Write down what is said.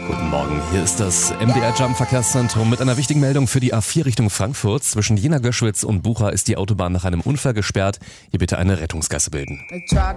Guten Morgen, hier ist das MDR Jump Verkehrszentrum mit einer wichtigen Meldung für die A4 Richtung Frankfurt. Zwischen Jena-Göschwitz und Bucha ist die Autobahn nach einem Unfall gesperrt. Hier bitte eine Rettungsgasse bilden.